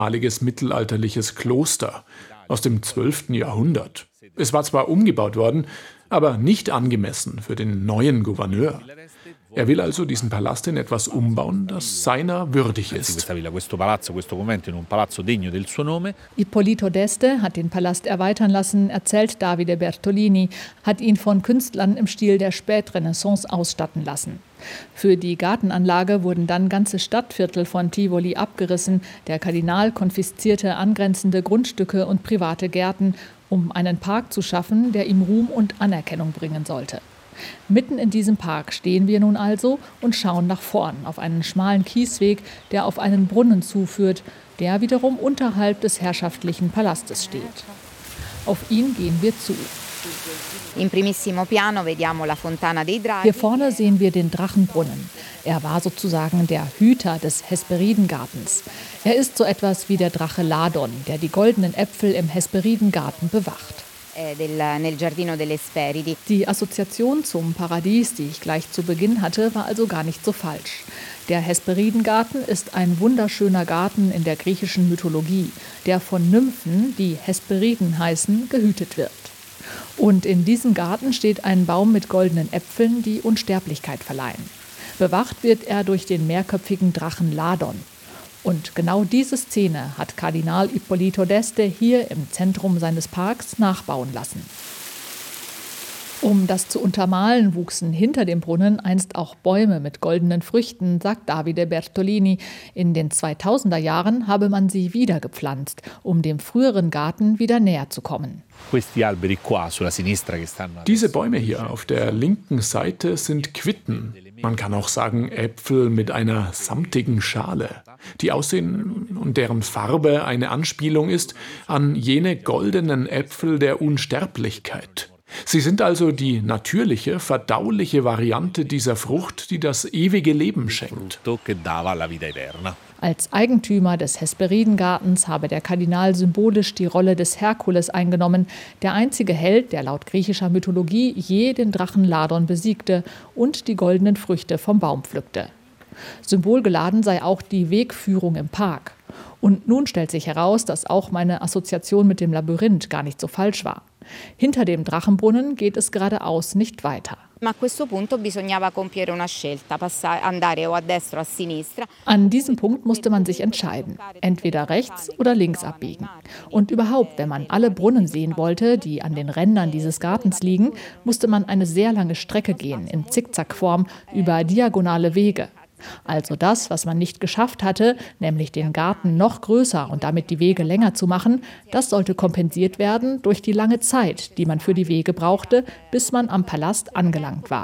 ehemaliges mittelalterliches Kloster aus dem 12. Jahrhundert. Es war zwar umgebaut worden, aber nicht angemessen für den neuen Gouverneur. Er will also diesen Palast in etwas umbauen, das seiner würdig ist. Ippolito d'Este hat den Palast erweitern lassen, erzählt Davide Bertolini, hat ihn von Künstlern im Stil der Spätrenaissance ausstatten lassen. Für die Gartenanlage wurden dann ganze Stadtviertel von Tivoli abgerissen. Der Kardinal konfiszierte angrenzende Grundstücke und private Gärten, um einen Park zu schaffen, der ihm Ruhm und Anerkennung bringen sollte. Mitten in diesem Park stehen wir nun also und schauen nach vorn auf einen schmalen Kiesweg, der auf einen Brunnen zuführt, der wiederum unterhalb des herrschaftlichen Palastes steht. Auf ihn gehen wir zu. Hier vorne sehen wir den Drachenbrunnen. Er war sozusagen der Hüter des Hesperidengartens. Er ist so etwas wie der Drache Ladon, der die goldenen Äpfel im Hesperidengarten bewacht. Die Assoziation zum Paradies, die ich gleich zu Beginn hatte, war also gar nicht so falsch. Der Hesperidengarten ist ein wunderschöner Garten in der griechischen Mythologie, der von Nymphen, die Hesperiden heißen, gehütet wird. Und in diesem Garten steht ein Baum mit goldenen Äpfeln, die Unsterblichkeit verleihen. Bewacht wird er durch den mehrköpfigen Drachen Ladon. Und genau diese Szene hat Kardinal Ippolito d'Este hier im Zentrum seines Parks nachbauen lassen. Um das zu untermalen, wuchsen hinter dem Brunnen einst auch Bäume mit goldenen Früchten, sagt Davide Bertolini. In den 2000er Jahren habe man sie wieder gepflanzt, um dem früheren Garten wieder näher zu kommen. Diese Bäume hier auf der linken Seite sind Quitten. Man kann auch sagen Äpfel mit einer samtigen Schale, die aussehen und deren Farbe eine Anspielung ist an jene goldenen Äpfel der Unsterblichkeit. Sie sind also die natürliche, verdauliche Variante dieser Frucht, die das ewige Leben schenkt. Als Eigentümer des Hesperidengartens habe der Kardinal symbolisch die Rolle des Herkules eingenommen, der einzige Held, der laut griechischer Mythologie je den Drachen Ladon besiegte und die goldenen Früchte vom Baum pflückte. Symbolgeladen sei auch die Wegführung im Park. Und nun stellt sich heraus, dass auch meine Assoziation mit dem Labyrinth gar nicht so falsch war. Hinter dem Drachenbrunnen geht es geradeaus nicht weiter. An diesem Punkt musste man sich entscheiden, entweder rechts oder links abbiegen. Und überhaupt, wenn man alle Brunnen sehen wollte, die an den Rändern dieses Gartens liegen, musste man eine sehr lange Strecke gehen, in Zickzackform, über diagonale Wege. Also das, was man nicht geschafft hatte, nämlich den Garten noch größer und damit die Wege länger zu machen, das sollte kompensiert werden durch die lange Zeit, die man für die Wege brauchte, bis man am Palast angelangt war.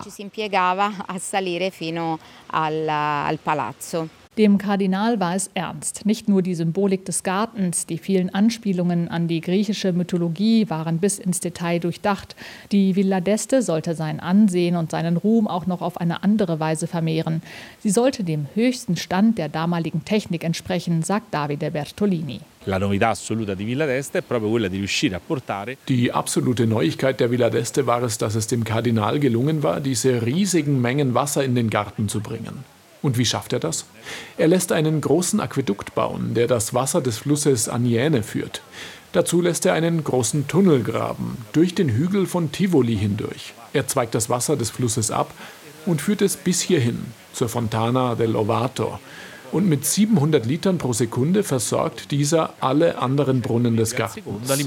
Dem Kardinal war es ernst. Nicht nur die Symbolik des Gartens, die vielen Anspielungen an die griechische Mythologie waren bis ins Detail durchdacht. Die Villa d'Este sollte sein Ansehen und seinen Ruhm auch noch auf eine andere Weise vermehren. Sie sollte dem höchsten Stand der damaligen Technik entsprechen, sagt Davide Bertolini. Die absolute Neuigkeit der Villa d'Este war es, dass es dem Kardinal gelungen war, diese riesigen Mengen Wasser in den Garten zu bringen. Und wie schafft er das? Er lässt einen großen Aquädukt bauen, der das Wasser des Flusses Aniene führt. Dazu lässt er einen großen Tunnel graben, durch den Hügel von Tivoli hindurch. Er zweigt das Wasser des Flusses ab und führt es bis hierhin, zur Fontana dell'Ovato. Und mit 700 Litern pro Sekunde versorgt dieser alle anderen Brunnen des Gartens.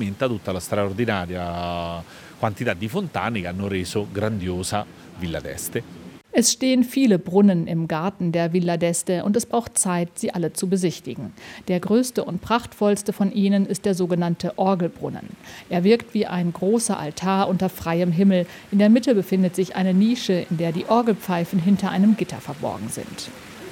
Es stehen viele Brunnen im Garten der Villa d'Este und es braucht Zeit, sie alle zu besichtigen. Der größte und prachtvollste von ihnen ist der sogenannte Orgelbrunnen. Er wirkt wie ein großer Altar unter freiem Himmel. In der Mitte befindet sich eine Nische, in der die Orgelpfeifen hinter einem Gitter verborgen sind.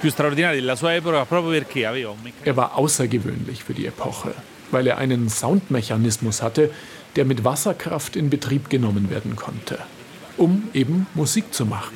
Er war außergewöhnlich für die Epoche, weil er einen Soundmechanismus hatte, der mit Wasserkraft in Betrieb genommen werden konnte, um eben Musik zu machen.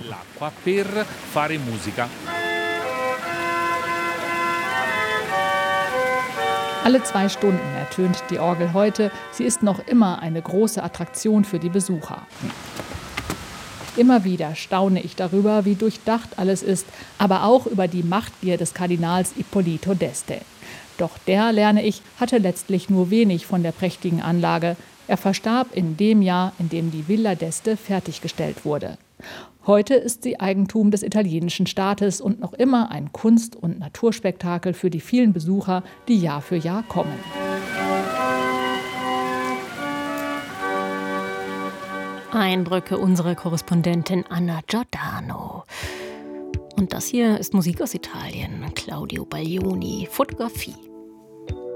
Alle 2 Stunden ertönt die Orgel heute. Sie ist noch immer eine große Attraktion für die Besucher. Immer wieder staune ich darüber, wie durchdacht alles ist, aber auch über die Machtgier des Kardinals Ippolito d'Este. Doch der, lerne ich, hatte letztlich nur wenig von der prächtigen Anlage. Er verstarb in dem Jahr, in dem die Villa d'Este fertiggestellt wurde. Heute ist sie Eigentum des italienischen Staates und noch immer ein Kunst- und Naturspektakel für die vielen Besucher, die Jahr für Jahr kommen. Eindrücke unserer Korrespondentin Anna Giordano. Und das hier ist Musik aus Italien. Claudio Baglioni, Fotografie.